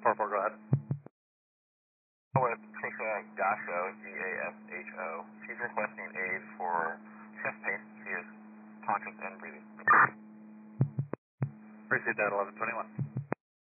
4-4, go ahead. With Trisha Gasho, Gasho. She's requesting aid for chest pain. She is conscious and breathing. Received that 1121.